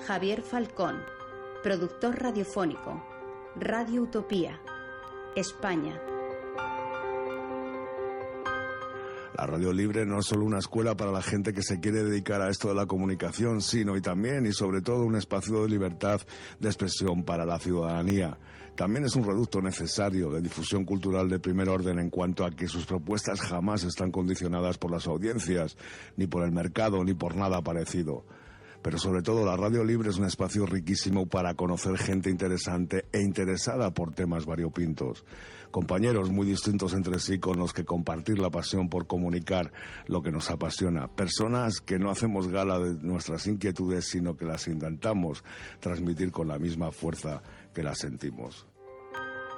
Javier Falcón, productor radiofónico, Radio Utopía, España. La radio libre no es solo una escuela para la gente que se quiere dedicar a esto de la comunicación, sino y también y sobre todo un espacio de libertad de expresión para la ciudadanía. También es un reducto necesario de difusión cultural de primer orden en cuanto a que sus propuestas jamás están condicionadas por las audiencias, ni por el mercado, ni por nada parecido. Pero sobre todo la radio libre es un espacio riquísimo para conocer gente interesante e interesada por temas variopintos. Compañeros muy distintos entre sí con los que compartir la pasión por comunicar lo que nos apasiona. Personas que no hacemos gala de nuestras inquietudes, sino que las intentamos transmitir con la misma fuerza que las sentimos.